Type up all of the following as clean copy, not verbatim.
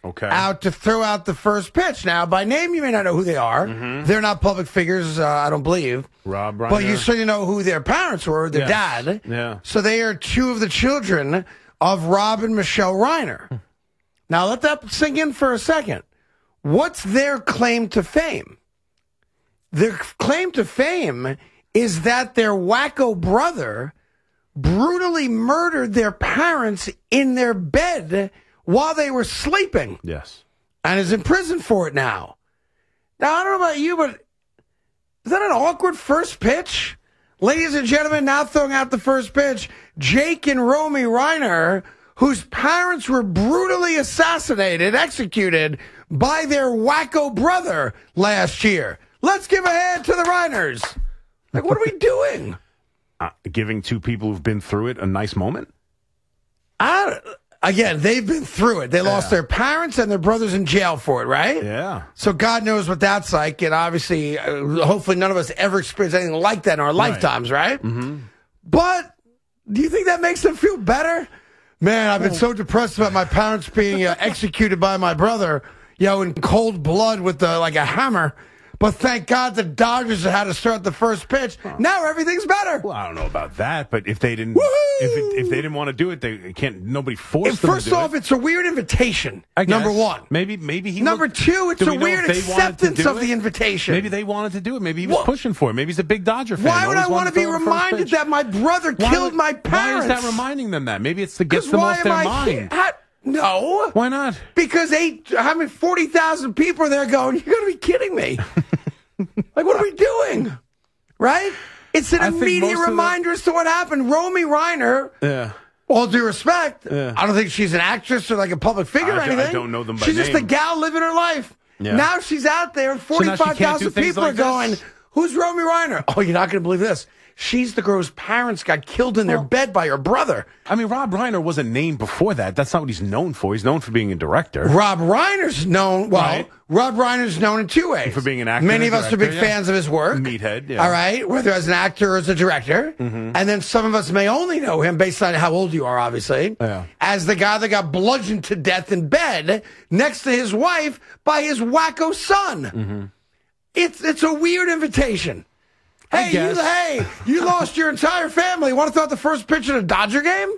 out to throw out the first pitch. Now, by name, you may not know who they are. They're not public figures, I don't believe. Rob Reiner. But you certainly know who their parents were, their dad. Yeah. So they are two of the children of Rob and Michelle Reiner. Now, let that sink in for a second. What's their claim to fame? Their claim to fame is that their wacko brother brutally murdered their parents in their bed while they were sleeping. Yes. And is in prison for it now. Now, I don't know about you, but is that an awkward first pitch? Ladies and gentlemen, now throwing out the first pitch, Jake and Romy Reiner, whose parents were brutally executed by their wacko brother last year. Let's give a hand to the Reiners. Like, what are we doing? Giving two people who've been through it a nice moment? Again, they've been through it. They lost their parents and their brothers in jail for it, right? Yeah. So God knows what that's like. And obviously, hopefully none of us ever experienced anything like that in our lifetimes, right? Mm-hmm. But do you think that makes them feel better? Man, I've been so depressed about my parents being executed by my brother, in cold blood with like a hammer. But thank God the Dodgers had to start the first pitch. Now everything's better. Well, I don't know about that, but if they didn't, Woo-hoo! if they didn't want to do it, they can't. Nobody forced them. First off, it's a weird invitation. I guess. Number one, maybe he. Number two, it's a weird acceptance of the invitation. Maybe they wanted to do it. Maybe he was pushing for it. Maybe he's a big Dodger fan. Why would I want to be reminded that my brother killed my parents? Why is that reminding them that? Maybe it's to get them off their mind. No. Why not? Because 40,000 people are there going, you got to be kidding me. Like, what are we doing? Right? It's an immediate reminder as to what happened. Romy Reiner, all due respect, I don't think she's an actress or like a public figure or anything. I don't know them by She's name. just a gal living her life. Yeah. Now she's out there and 45,000 people are going, who's Romy Reiner? Oh, you're not going to believe this. She's the girl's parents got killed in their bed by her brother. I mean, Rob Reiner wasn't named before that. That's not what he's known for. He's known for being a director. Rob Reiner's known, Rob Reiner's known in two ways. For being an actor. Many of us are big fans of his work. Meathead, yeah. All right, whether as an actor or as a director. Mm-hmm. And then some of us may only know him, based on how old you are, obviously, as the guy that got bludgeoned to death in bed next to his wife by his wacko son. Mm-hmm. It's a weird invitation. Hey, you lost your entire family. Want to throw out the first pitch in a Dodger game?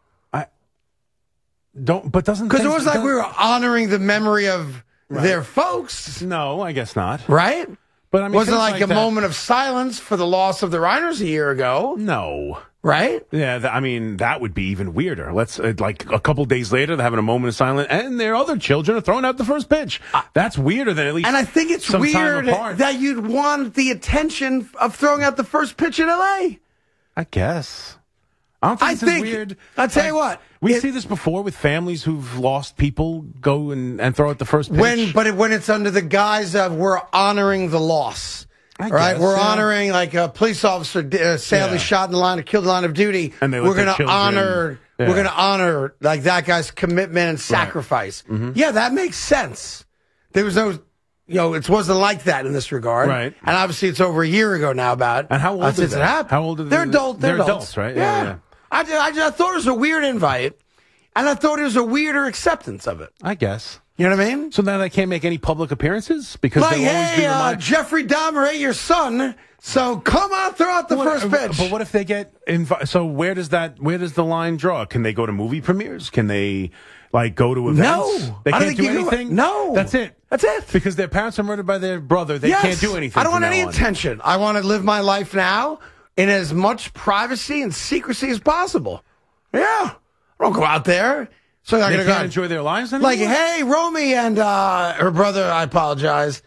Because it was like we were honoring the memory of their folks. No, I guess not. Right? But I mean, wasn't like a moment of silence for the loss of the Reiners a year ago. No. Right? Yeah, that would be even weirder. Let's, like, a couple days later, they're having a moment of silence, and their other children are throwing out the first pitch. That's weirder than at least. And I think it's weird that you'd want the attention of throwing out the first pitch in L.A. I guess. I don't think it's weird. I'll tell you what. We see this before with families who've lost people go and throw out the first pitch. When it's under the guise of we're honoring the loss. We're honoring like a police officer sadly shot in the line, killed in the line of duty. And we're going to honor. We're going to honor like that guy's commitment and sacrifice. Right. Mm-hmm. Yeah, that makes sense. There was no, it wasn't like that in this regard. Right. And obviously, it's over a year ago now. And how old is that? How old are they? They're adults. They're adults, right? Yeah. I thought it was a weird invite, and I thought it was a weirder acceptance of it. I guess. You know what I mean? So now they can't make any public apperances because they'll always be reminded. Jeffrey Dahmer ate your son, so come on, throw out the first pitch. But what if they get invited? So where does the line draw? Can they go to movie premieres? Can they go to events? No, they can't do anything. No, that's it. That's it. Because their parents are murdered by their brother. They can't do anything. I don't want any attention. I want to live my life now in as much privacy and secrecy as possible. Yeah, I don't go out there. So they can't enjoy their lives anymore? Like, hey, Romy and her brother, I apologize,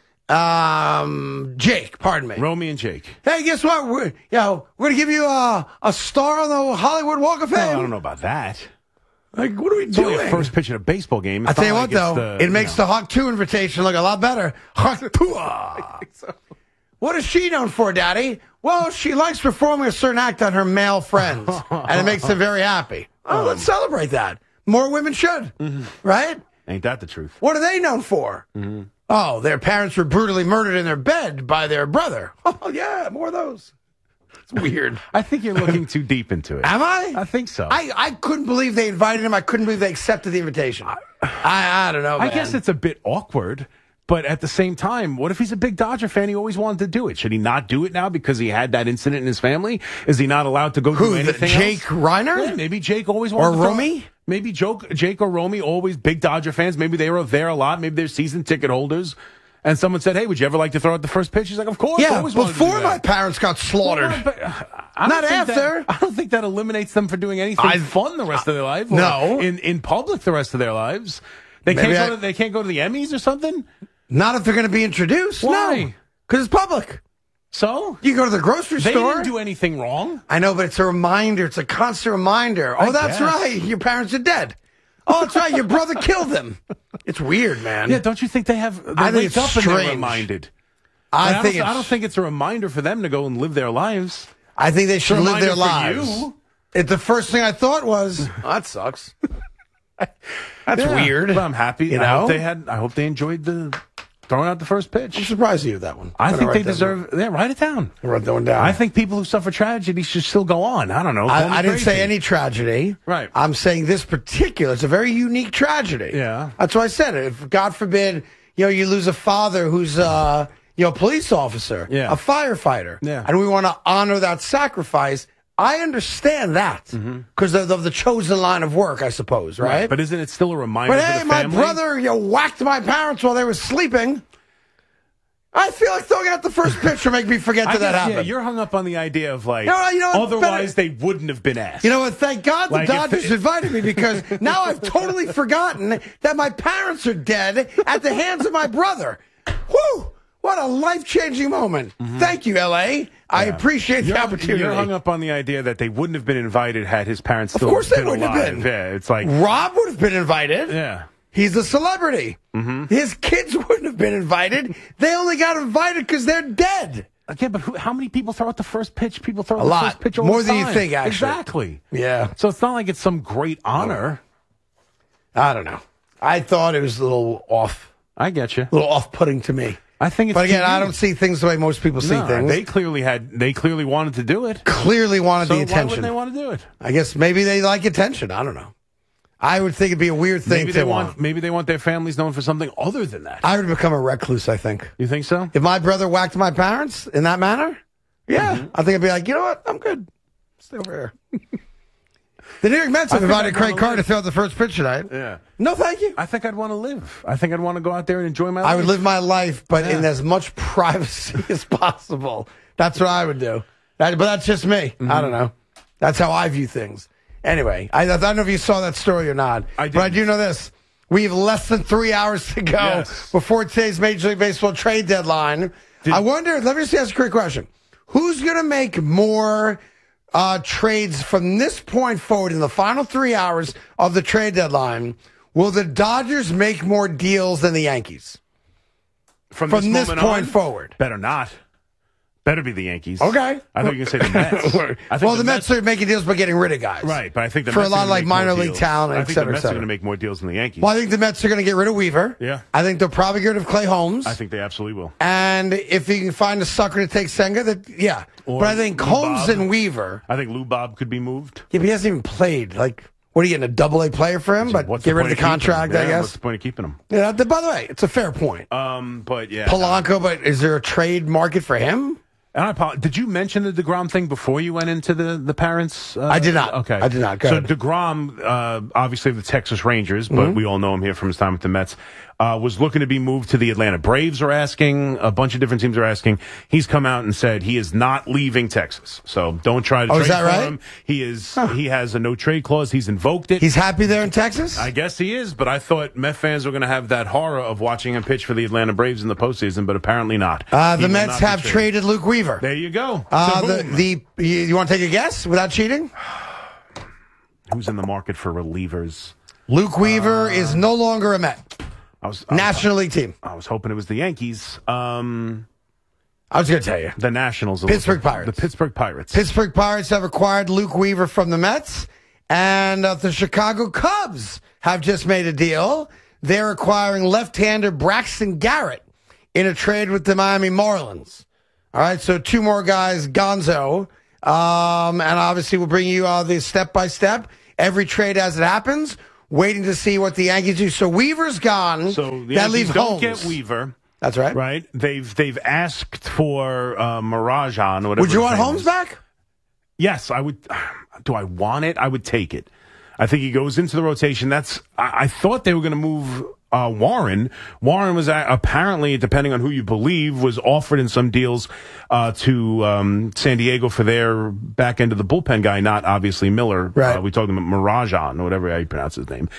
Jake, pardon me. Romy and Jake. Hey, guess what? We're going to give you a star on the Hollywood Walk of Fame. I don't know about that. Like, what are we doing? Only a first pitch in a baseball game. I'll tell you what, though. It makes the Hawk 2 invitation look a lot better. Hawk 2. I think so. What is she known for, Daddy? Well, she likes performing a certain act on her male friends, and it makes them very happy. Oh, let's celebrate that. More women should, right? Ain't that the truth? What are they known for? Mm-hmm. Oh, their parents were brutally murdered in their bed by their brother. Oh, yeah, more of those. It's weird. I think you're looking too deep into it. Am I? I think so. I couldn't believe they invited him. I couldn't believe they accepted the invitation. I don't know, man. I guess it's a bit awkward, but at the same time, what if he's a big Dodger fan? He always wanted to do it. Should he not do it now because he had that incident in his family? Is he not allowed to go do anything Jake else? Reiner? Yeah, maybe Jake always wanted or to Romy? Maybe Jake or Romy, always big Dodger fans. Maybe they were there a lot. Maybe they're season ticket holders. And someone said, hey, would you ever like to throw out the first pitch? He's like, of course. Yeah, always wanted to do before that. my parents got slaughtered. Not after. I don't think that eliminates them for doing anything fun the rest of their life. No. In public the rest of their lives. They can't go to the Emmys or something? Not if they're going to be introduced. Why? No. Because it's public. So? You go to the grocery They store. didn't do anything wrong. I know, but it's a reminder. It's a constant reminder. Oh, that's guess. right. Your parents are dead. Oh, that's right. Your brother killed them. It's weird, man. Yeah, don't you think they have... They I think wake it's up and strange. they're reminded. I don't think it's a reminder for them to go and live their lives. I think they should live their for lives. you. The first thing I thought was, oh, that sucks. That's weird. But I'm happy. You know? I hope they enjoyed the throwing out the first pitch. I'm surprised you did that one. I think they deserve... Yeah, write it down. Write that one down. I think people who suffer tragedy should still go on. I don't know. I didn't say any tragedy. Right. I'm saying this particular. It's a very unique tragedy. Yeah. That's why I said it. If, God forbid, you lose a father who's, a police officer, Yeah. a firefighter, Yeah. and we want to honor that sacrifice, I understand that because of the chosen line of work, I suppose, right? But isn't it still a reminder But for hey, the my family? brother, whacked my parents while they were sleeping. I feel like throwing out the first pitch to make me forget that happened. Yeah, you're hung up on the idea of like, You know what, otherwise they wouldn't have been asked. You know what? Thank God the Like, if Dodgers invited me because now I've totally forgotten that my parents are dead at the hands of my brother. Whew! What a life-changing moment. Thank you, L.A. I appreciate the opportunity. You're hung up on the idea that they wouldn't have been invited had his parents still Of course they been wouldn't alive. have been. Yeah, it's like... Rob would have been invited. Yeah. He's a celebrity. His kids wouldn't have been invited. They only got invited because they're dead. Again, but how many people throw out the first pitch? People throw out A the lot. first pitch all More the than you time. think, actually. Exactly. Yeah. So it's not like it's some great honor. I don't know. I thought it was a little off. I get you. A little off-putting to me. I think it's But again, too I new. don't see things the way most people see No, things. They clearly wanted to do it. Clearly wanted So the why attention. wouldn't they want to do it? I guess maybe they like attention. I don't know. I would think it'd be a weird thing Maybe to want. Maybe they want their families known for something other than that. I would become a recluse, I think. You think so? If my brother whacked my parents in that manner, yeah, I think I'd be like, you know what? I'm good. Stay over here. The New York Mets have think invited I'd Craig wanna Carter to live. throw out the first pitch tonight. Yeah. No, thank you. I think I'd want to live. I think I'd want to go out there and enjoy my life. I would live my life, but Yeah. in as much privacy as possible. That's what I would do. But that's just me. I don't know. That's how I view things. Anyway, I don't know if you saw that story or not. I But I didn't. do know this. We have less than 3 hours to go Yes. before today's Major League Baseball trade deadline. I wonder, let me just ask a quick question. Who's going to make more trades from this point forward in the final 3 hours of the trade deadline? Will the Dodgers make more deals than the Yankees? From this moment point on? forward. Better not. Better be the Yankees. Okay. I thought you were going to say the Mets. I think Well, the Mets are making deals by getting rid of guys. Right, but I think the For Mets a lot are of, gonna like, make more minor league deals. talent, I et think cetera, the et Mets are cetera. going to make more deals than the Yankees. Well, I think the Mets are going to get rid of Weaver. Yeah. I think they'll probably get rid of Clay Holmes. I think they absolutely will. And if you can find a sucker to take Senga, yeah. Or But I think Lou Holmes Bob. and Weaver. I think Lou Bob could be moved. Yeah, but he hasn't even played. Like, what are you getting, a double-A player for him? But What's get rid of point the contract, keeping him? I What's guess. the point of keeping him? Yeah, by the way, it's a fair point. But yeah. Polanco, but is there a trade market for him? And I apologize. Did you mention the DeGrom thing before you went into the parents? I did not. Okay. I did not. Go so ahead. DeGrom, obviously of the Texas Rangers, but we all know him here from his time with the Mets, was looking to be moved to the Atlanta Braves are asking. A bunch of different teams are asking. He's come out and said he is not leaving Texas. So don't try to Oh, trade is that for right? him. He has a no trade clause. He's invoked it. He's happy there in Texas? I guess he is, but I thought Met fans were going to have that horror of watching him pitch for the Atlanta Braves in the postseason, but apparently not. He The will Mets not be have traded Luke Weaver. There you go. So boom. You want to take a guess without cheating? Who's in the market for relievers? Luke Weaver is no longer a Met. National League team. I was hoping it was the Yankees. I was going to tell you. The Nationals. Pittsburgh Pirates. The Pittsburgh Pirates. Pittsburgh Pirates have acquired Luke Weaver from the Mets, and the Chicago Cubs have just made a deal. They're acquiring left-hander Braxton Garrett in a trade with the Miami Marlins. All right, so two more guys, Gonzo, And obviously we'll bring you the step-by-step, every trade as it happens, waiting to see what the Yankees do. So Weaver's gone. So the that leaves Yankees don't Holmes. get Weaver. That's right. Right? They've asked for Marajan, whatever. Would you his want name Holmes is. back? Yes, I would. Do I want it? I would take it. I think he goes into the rotation. I thought they were going to move Warren. Warren was apparently, depending on who you believe, was offered in some deals to San Diego for their back end of the bullpen guy, not obviously Miller. Right. We talked about Marajan, or whatever how you pronounce his name.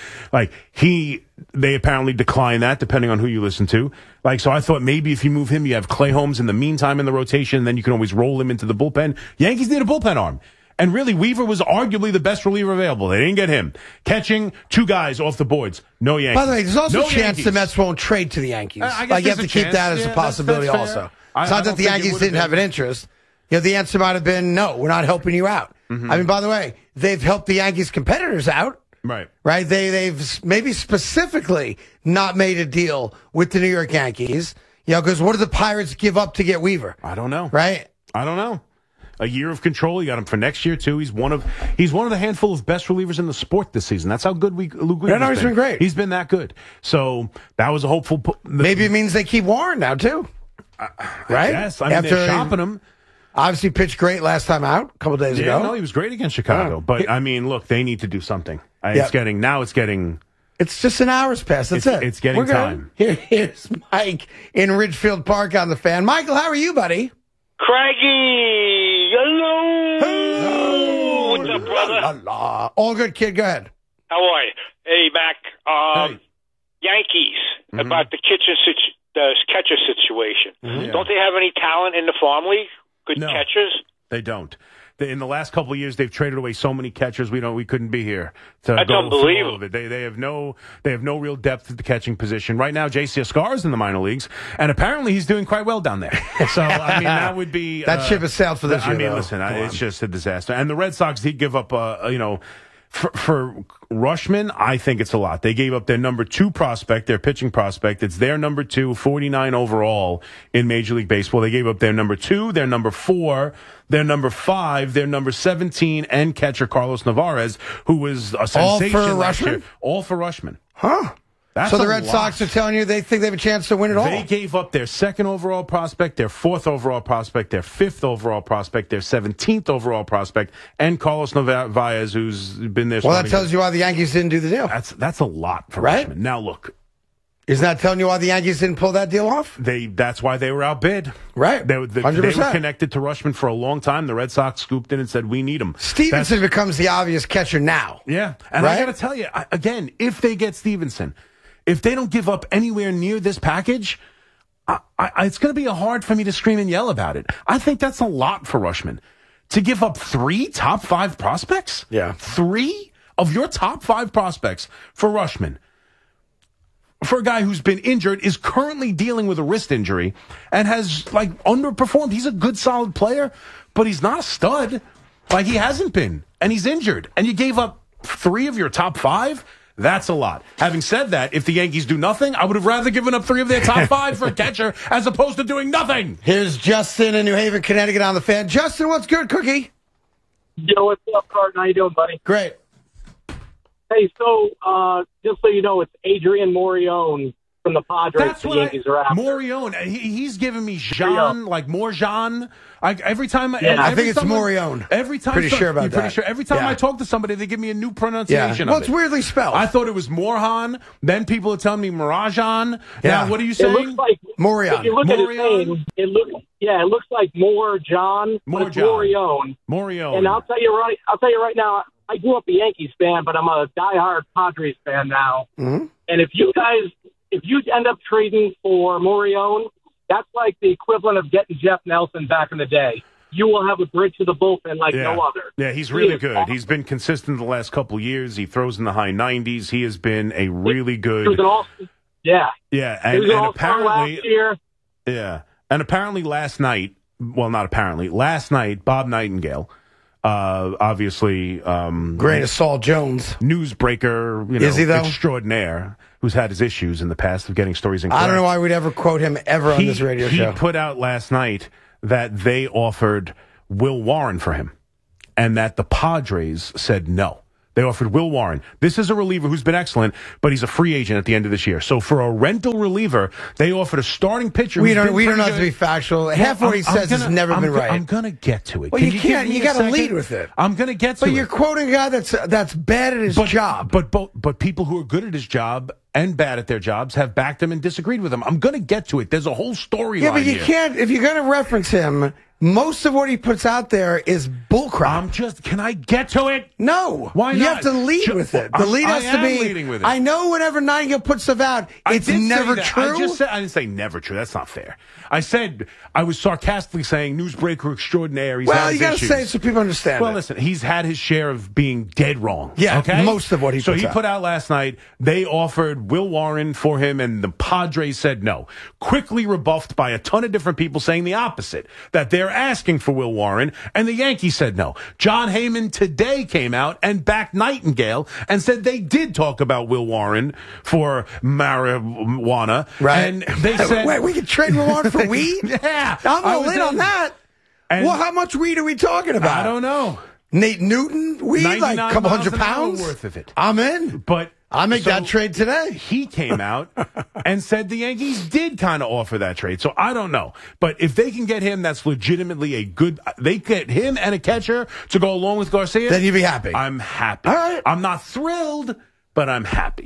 They apparently declined that, depending on who you listen to. So I thought maybe if you move him, you have Clay Holmes in the meantime in the rotation, and then you can always roll him into the bullpen. Yankees need a bullpen arm. And really, Weaver was arguably the best reliever available. They didn't get him. Catching, 2 guys off the boards. No Yankees. By the way, there's also no a chance Yankees. the Mets won't trade to the Yankees. I guess You have to keep chance. that as a possibility that's also. fair. It's not that the Yankees didn't have an interest. The answer might have been, no, we're not helping you out. Mm-hmm. I mean, by the way, they've helped the Yankees competitors out. Right. Right? They've maybe specifically not made a deal with the New York Yankees. Because what do the Pirates give up to get Weaver? I don't know. Right? I don't know. A year of control. You got him for next year too. He's one of the handful of best relievers in the sport this season. That's how good Luke Weaver's he's been great. He's been that good. So that was a hopeful. Maybe it means they keep Warren now too. Right? Yes. I mean, they're shopping him. Obviously pitched great last time out, a couple days ago. No, he was great against Chicago. But I mean, look, they need to do something. Yep. It's getting. It's just an hour's pass. That's it. It's getting time. Here's Mike in Ridgefield Park on the Fan. Michael, how are you, buddy? Craigie, hello. What's up, brother? La, la. All good, kid. Go ahead. How are you? Hey, Mac. Hey. Yankees, about the catcher situation. Yeah. Don't they have any talent in the farm league? Good No. catchers? They don't. In the last couple of years, they've traded away so many catchers. We couldn't be here to That's go unbelievable. through all of it. They have no real depth at the catching position right now. J.C. Escar's in the minor leagues, and apparently he's doing quite well down there. So I mean, that would be That ship has sailed for this year. I mean, though. listen, Come it's on. just a disaster. And the Red Sox did give up, for Rushman, I think it's a lot. They gave up their number 2 prospect, their pitching prospect. It's their number 2, 49 overall in Major League Baseball. They gave up their number 2, their number 4, their number 5, their number 17, and catcher Carlos Navarez, who was a sensation for last Rushman? year. All for Rushman. Huh? That's So the a Red lot. Sox are telling you they think they have a chance to win it all? They gave up their 2nd overall prospect, their 4th overall prospect, their 5th overall prospect, their 17th overall prospect, and Carlos Narvaez, who's been there. Well, that tells you why the Yankees didn't do the deal. That's a lot for Right? Rushman. Now look, Isn't that telling you why the Yankees didn't pull that deal off? that's why they were outbid. Right. They 100%. were connected to Rushman for a long time. The Red Sox scooped in and said, "We need him." Stevenson becomes the obvious catcher now. Yeah, and Right? I got to tell you again, if they get Stevenson, if they don't give up anywhere near this package, it's going to be hard for me to scream and yell about it. I think that's a lot for Rushman to give up 3 top 5 prospects. Yeah. 3 of your top 5 prospects for Rushman. For a guy who's been injured, is currently dealing with a wrist injury, and has underperformed. He's a good, solid player, but he's not a stud. He hasn't been, and he's injured. And you gave up 3 of your top 5. That's a lot. Having said that, if the Yankees do nothing, I would have rather given up 3 of their top 5 for a catcher as opposed to doing nothing. Here's Justin in New Haven, Connecticut on the Fan. Justin, what's good, Cookie? Yo, what's up, Carton? How you doing, buddy? Great. Hey, so just so you know, it's Adrian Morion from the Padres. That's the what Yankees are after. Morion. He's giving me Jean, more Jean. Every time, I think it's Morion. Every time, Pretty sure about you're pretty that. sure. Every time Yeah. I talk to somebody, they give me a new Yeah. pronunciation. Well, of it's it. weirdly spelled. I thought it was Morhan. Then people are telling me Marajan. Yeah. Now, what are you It saying? looks like Morion. If you look at his Morion? name, it looks like more John, but it's Morjon. Morion. Morion. And I'll tell you right now, I grew up a Yankees fan, but I'm a diehard Padres fan now. Mhm. And if you end up trading for Morion, that's like the equivalent of getting Jeff Nelson back in the day. You will have a bridge to the bullpen like no other. Yeah, he's really is good. awesome. He's been consistent the last couple of years. He throws in the high 90s. He has been a really He good. was an awesome. Yeah. Yeah, He was and an all-star apparently, last year. yeah, and apparently last night. Well, not apparently. Last night, Bob Nightingale, obviously, Great as Saul Jones. newsbreaker, Is he, though? extraordinaire, who's had his issues in the past of getting stories incorrect. I don't know why we'd ever quote him ever on this radio show. He put out last night that they offered Will Warren for him, and that the Padres said no. They offered Will Warren. This is a reliever who's been excellent, but he's a free agent at the end of this year. So for a rental reliever, they offered a starting pitcher. We don't have to be factual. Half what he says has never been right. I'm going to get to it. Well, you can't. You got to lead with it. I'm going to get to it. But you're quoting a guy that's bad at his job. But people who are good at his job and bad at their jobs have backed him and disagreed with him. I'm going to get to it. There's a whole storyline. Yeah, but you can't. If you're going to reference him, most of what he puts out there is bullcrap. Can I get to it? No. Why not? You have to lead with it. The lead has to be. Leading with it. I know whenever Nightingale puts stuff out, it's never true. I didn't say never true. That's not fair. I said, I was sarcastically saying newsbreaker extraordinaire. You got to say it so people understand. Well, listen, he's had his share of being dead wrong. Yeah, okay? most of what he puts out. So he put out last night, they offered Will Warren for him, and the Padres said no. Quickly rebuffed by a ton of different people saying the opposite, that they're asking for Will Warren, and the Yankees said no. John Heyman today came out and backed Nightingale and said they did talk about Will Warren for marijuana. Right. And they said... Wait, we can trade Will Warren for weed? Yeah. I'm all in on that. And well, how much weed are we talking about? I don't know. Nate Newton weed, like a couple hundred pounds? Worth of it. I'm in. But I'll make that trade today. He came out and said the Yankees did kind of offer that trade. So I don't know. But if they can get him, that's legitimately a good... They get him and a catcher to go along with Garcia. Then you'd be happy. I'm happy. All right. I'm not thrilled, but I'm happy.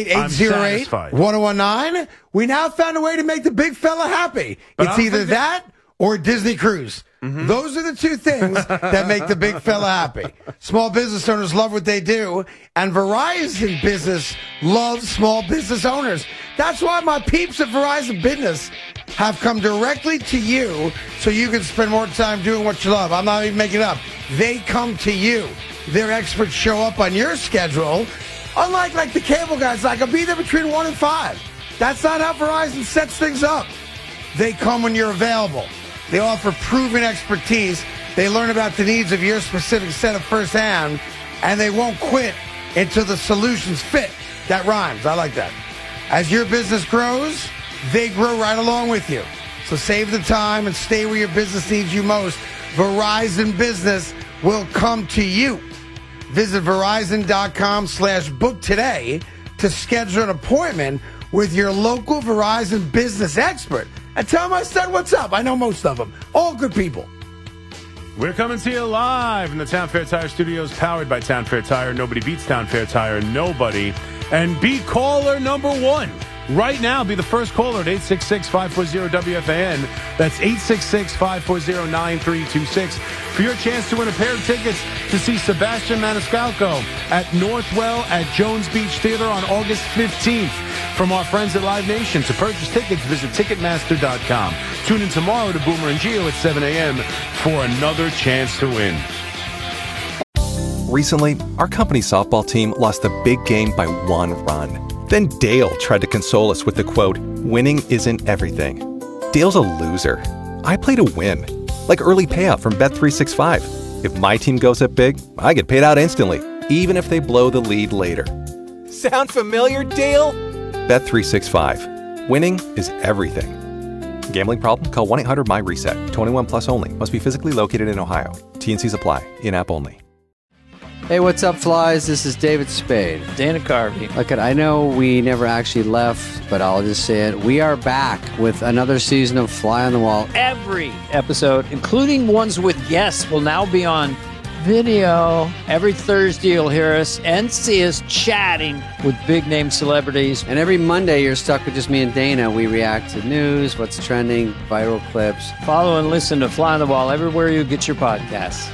888-808-1019. We now found a way to make the big fella happy. But it's either that or Disney Cruise. Mm-hmm. Those are the two things that make the big fella happy. Small business owners love what they do, and Verizon Business loves small business owners. That's why my peeps at Verizon Business have come directly to you so you can spend more time doing what you love. I'm not even making it up. They come to you. Their experts show up on your schedule. Unlike the cable guys, I'll be there between 1 and 5. That's not how Verizon sets things up. They come when you're available. They offer proven expertise. They learn about the needs of your specific setup firsthand, and they won't quit until the solutions fit. That rhymes. I like that. As your business grows, they grow right along with you. So save the time and stay where your business needs you most. Verizon Business will come to you. Visit Verizon.com/book today to schedule an appointment with your local Verizon Business expert. And tell them I said what's up. I know most of them. All good people. We're coming to you live in the Town Fair Tire Studios, powered by Town Fair Tire. Nobody beats Town Fair Tire. Nobody. And be caller number 1. Right now, be the first caller at 866-540-WFAN. That's 866-540-9326 for your chance to win a pair of tickets to see Sebastian Maniscalco at Northwell at Jones Beach Theater on August 15th. From our friends at Live Nation, to purchase tickets, visit Ticketmaster.com. Tune in tomorrow to Boomer and Gio at 7 a.m. for another chance to win. Recently, our company softball team lost a big game by 1 run. Then Dale tried to console us with the quote, "Winning isn't everything." Dale's a loser. I play to win. Like early payout from Bet365. If my team goes up big, I get paid out instantly, even if they blow the lead later. Sound familiar, Dale? Bet365. Winning is everything. Gambling problem? Call 1-800-MY-RESET. 21 plus only. Must be physically located in Ohio. T&Cs apply. In-app only. Hey, what's up, flies? This is David Spade. Dana Carvey. Look, I know we never actually left, but I'll just say it. We are back with another season of Fly on the Wall. Every episode, including ones with guests, will now be on video. Every Thursday, you'll hear us and see us chatting with big-name celebrities. And every Monday, you're stuck with just me and Dana. We react to news, what's trending, viral clips. Follow and listen to Fly on the Wall everywhere you get your podcasts.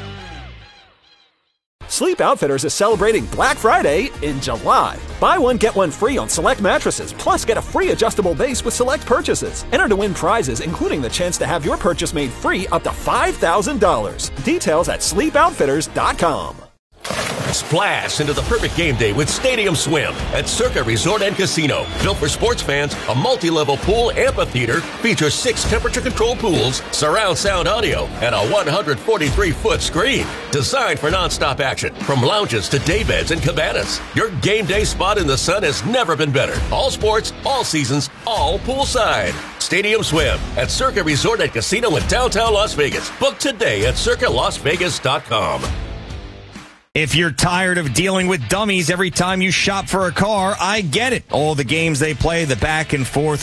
Sleep Outfitters is celebrating Black Friday in July. Buy one, get one free on select mattresses, plus get a free adjustable base with select purchases. Enter to win prizes, including the chance to have your purchase made free up to $5,000. Details at sleepoutfitters.com. Splash into the perfect game day with Stadium Swim at Circa Resort and Casino. Built for sports fans, a multi-level pool amphitheater features 6 temperature-controlled pools, surround sound audio, and a 143-foot screen. Designed for nonstop action, from lounges to daybeds and cabanas. Your game day spot in the sun has never been better. All sports, all seasons, all poolside. Stadium Swim at Circa Resort and Casino in downtown Las Vegas. Book today at circalasvegas.com. If you're tired of dealing with dummies every time you shop for a car, I get it. All the games they play, the back and forth